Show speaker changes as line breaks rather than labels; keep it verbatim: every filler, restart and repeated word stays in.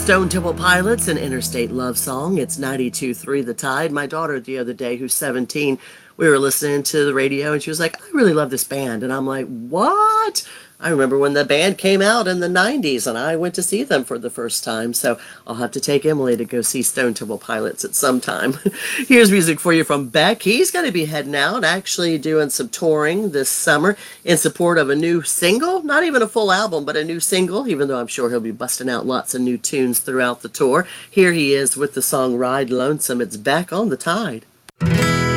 Stone Temple Pilots, an interstate love song. It's ninety-two point three The Tide. My daughter the other day, who's seventeen, we were listening to the radio and she was like, I really love this band. And I'm like, what? I remember when the band came out in the nineties and I went to see them for the first time. So I'll have to take Emily to go see Stone Temple Pilots at some time. Here's music for you from Beck. He's going to be heading out, actually doing some touring this summer in support of a new single. Not even a full album, but a new single, even though I'm sure he'll be busting out lots of new tunes throughout the tour. Here he is with the song Ride Lonesome. It's Beck on the Tide.